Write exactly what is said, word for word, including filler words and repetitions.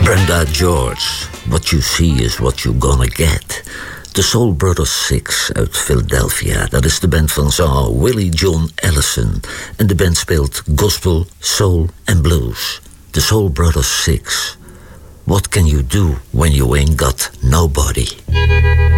Brenda George, What You See Is What You Gonna Get. De Soul Brothers Six uit Philadelphia. Dat is de band van zanger Willie John Ellison. En de band speelt gospel, soul en blues. De Soul Brothers Six. What can you do when you ain't got nobody?